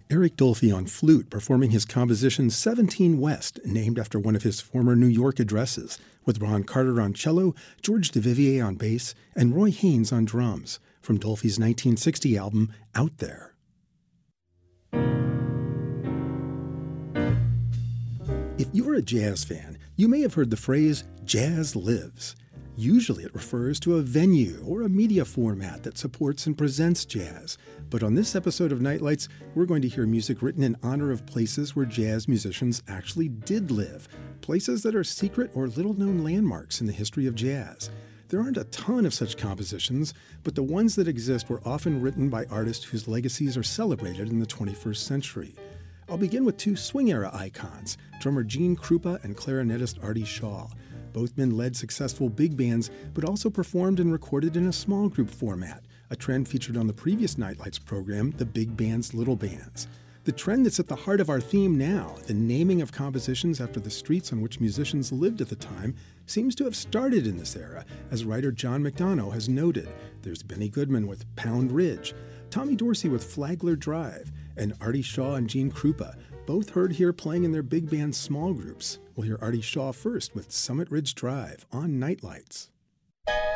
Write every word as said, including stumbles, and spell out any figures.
Eric Dolphy on flute performing his composition seventeen West, named after one of his former New York addresses, with Ron Carter on cello, George Duvivier on bass, and Roy Haynes on drums, from Dolphy's nineteen sixty album, Out There. If you're a jazz fan, you may have heard the phrase, jazz lives. Usually it refers to a venue or a media format that supports and presents jazz. But on this episode of Nightlights, we're going to hear music written in honor of places where jazz musicians actually did live. Places that are secret or little-known landmarks in the history of jazz. There aren't a ton of such compositions, but the ones that exist were often written by artists whose legacies are celebrated in the twenty-first century. I'll begin with two swing-era icons, drummer Gene Krupa and clarinetist Artie Shaw. Both men led successful big bands, but also performed and recorded in a small group format, a trend featured on the previous Nightlights program, the Big Bands, Little Bands. The trend that's at the heart of our theme now, the naming of compositions after the streets on which musicians lived at the time, seems to have started in this era, as writer John McDonough has noted. There's Benny Goodman with Pound Ridge, Tommy Dorsey with Flagler Drive, and Artie Shaw and Gene Krupa, both heard here playing in their big band small groups. We'll hear Artie Shaw first with Summit Ridge Drive on Nightlights.